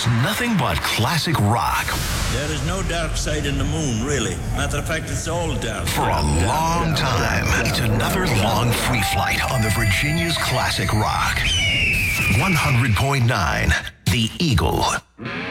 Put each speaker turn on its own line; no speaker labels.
It's nothing but classic rock.
There is no dark side in the moon, really. Matter of fact, it's all dark.
For a long time, it's another long free flight on the Virginia's classic rock. 100.9, The Eagle.